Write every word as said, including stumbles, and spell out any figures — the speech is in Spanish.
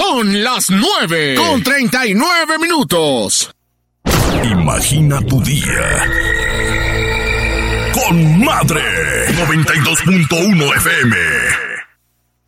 Son las nueve con treinta y nueve minutos. Imagina tu día con Madre noventa y dos punto uno F M.